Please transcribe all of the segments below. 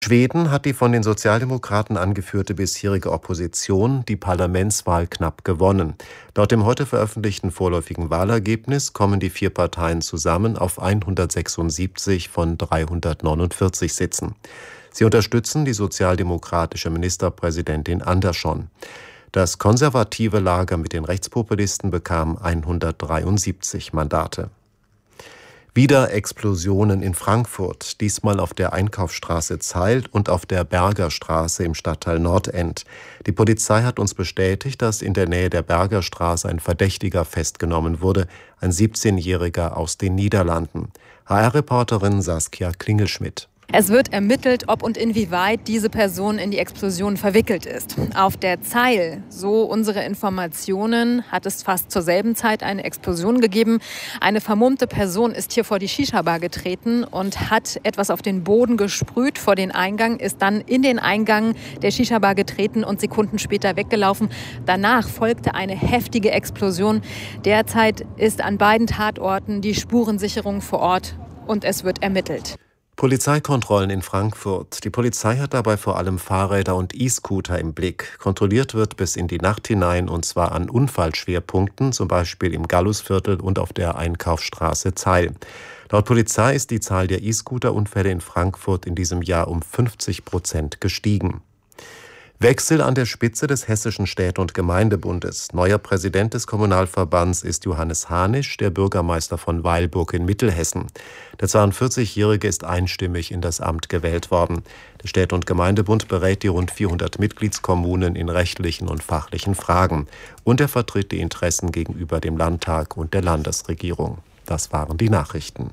Schweden hat die von den Sozialdemokraten angeführte bisherige Opposition die Parlamentswahl knapp gewonnen. Laut dem heute veröffentlichten vorläufigen Wahlergebnis kommen die 4 Parteien zusammen auf 176 von 349 Sitzen. Sie unterstützen die sozialdemokratische Ministerpräsidentin Andersson. Das konservative Lager mit den Rechtspopulisten bekam 173 Mandate. Wieder Explosionen in Frankfurt, diesmal auf der Einkaufsstraße Zeil und auf der Bergerstraße im Stadtteil Nordend. Die Polizei hat uns bestätigt, dass in der Nähe der Bergerstraße ein Verdächtiger festgenommen wurde, ein 17-Jähriger aus den Niederlanden. HR-Reporterin Saskia Klingelschmidt. Es wird ermittelt, ob und inwieweit diese Person in die Explosion verwickelt ist. Auf der Zeil, so unsere Informationen, hat es fast zur selben Zeit eine Explosion gegeben. Eine vermummte Person ist hier vor die Shisha-Bar getreten und hat etwas auf den Boden gesprüht vor den Eingang, ist dann in den Eingang der Shisha-Bar getreten und Sekunden später weggelaufen. Danach folgte eine heftige Explosion. Derzeit ist an beiden Tatorten die Spurensicherung vor Ort und es wird ermittelt. Polizeikontrollen in Frankfurt. Die Polizei hat dabei vor allem Fahrräder und E-Scooter im Blick. Kontrolliert wird bis in die Nacht hinein und zwar an Unfallschwerpunkten, zum Beispiel im Gallusviertel und auf der Einkaufsstraße Zeil. Laut Polizei ist die Zahl der E-Scooter-Unfälle in Frankfurt in diesem Jahr um 50% gestiegen. Wechsel an der Spitze des Hessischen Städte- und Gemeindebundes. Neuer Präsident des Kommunalverbands ist Johannes Hanisch, der Bürgermeister von Weilburg in Mittelhessen. Der 42-Jährige ist einstimmig in das Amt gewählt worden. Der Städte- und Gemeindebund berät die rund 400 Mitgliedskommunen in rechtlichen und fachlichen Fragen. Und er vertritt die Interessen gegenüber dem Landtag und der Landesregierung. Das waren die Nachrichten.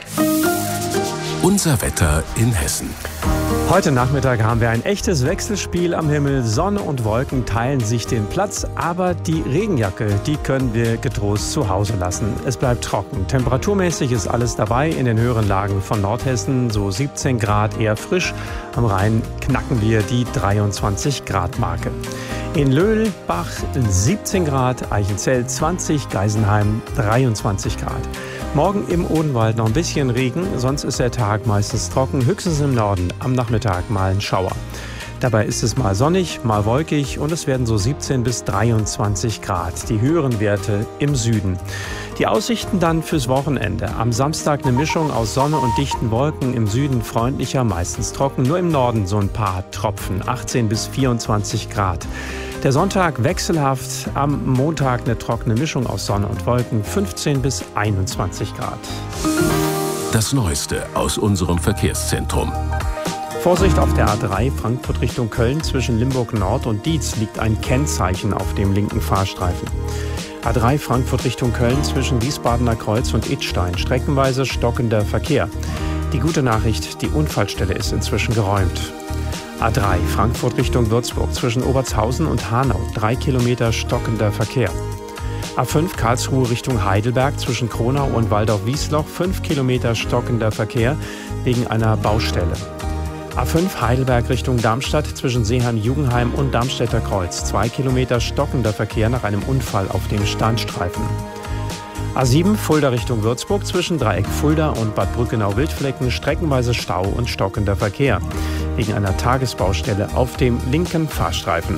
Unser Wetter in Hessen. Heute Nachmittag haben wir ein echtes Wechselspiel am Himmel. Sonne und Wolken teilen sich den Platz, aber die Regenjacke, die können wir getrost zu Hause lassen. Es bleibt trocken. Temperaturmäßig ist alles dabei in den höheren Lagen von Nordhessen, so 17 Grad, eher frisch. Am Rhein knacken wir die 23 Grad Marke. In Löhlbach 17 Grad, Eichenzell 20, Geisenheim 23 Grad. Morgen im Odenwald noch ein bisschen Regen, sonst ist der Tag meistens trocken, höchstens im Norden, am Nachmittag mal ein Schauer. Dabei ist es mal sonnig, mal wolkig und es werden so 17 bis 23 Grad, die höheren Werte im Süden. Die Aussichten dann fürs Wochenende. Am Samstag eine Mischung aus Sonne und dichten Wolken, im Süden freundlicher, meistens trocken, nur im Norden so ein paar Tropfen, 18 bis 24 Grad. Der Sonntag wechselhaft, am Montag eine trockene Mischung aus Sonne und Wolken, 15 bis 21 Grad. Das Neueste aus unserem Verkehrszentrum. Vorsicht auf der A3 Frankfurt Richtung Köln zwischen Limburg Nord und Dietz liegt ein Kennzeichen auf dem linken Fahrstreifen. A3 Frankfurt Richtung Köln zwischen Wiesbadener Kreuz und Idstein, streckenweise stockender Verkehr. Die gute Nachricht, die Unfallstelle ist inzwischen geräumt. A3 Frankfurt Richtung Würzburg zwischen Obertshausen und Hanau, 3 Kilometer stockender Verkehr. A5 Karlsruhe Richtung Heidelberg zwischen Kronau und Waldorf-Wiesloch, 5 Kilometer stockender Verkehr wegen einer Baustelle. A5 Heidelberg Richtung Darmstadt zwischen Seeheim-Jugenheim und Darmstädter Kreuz, 2 Kilometer stockender Verkehr nach einem Unfall auf dem Standstreifen. A7 Fulda Richtung Würzburg zwischen Dreieck Fulda und Bad Brückenau-Wildflecken, streckenweise Stau und stockender Verkehr wegen einer Tagesbaustelle auf dem linken Fahrstreifen.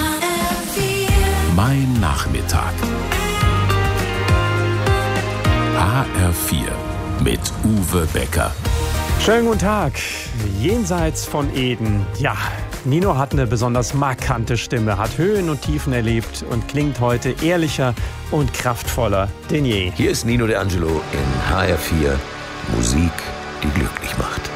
Mein Nachmittag. HR4 mit Uwe Becker. Schönen guten Tag. Jenseits von Eden. Ja, Nino hat eine besonders markante Stimme, hat Höhen und Tiefen erlebt und klingt heute ehrlicher und kraftvoller denn je. Hier ist Nino De Angelo in HR4. Musik, die glücklich macht.